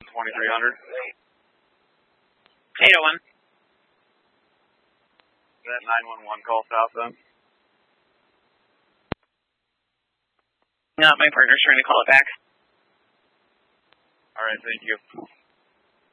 2300. 801. That 911 call southbound. No, my partner's trying to call it back. All right, thank you.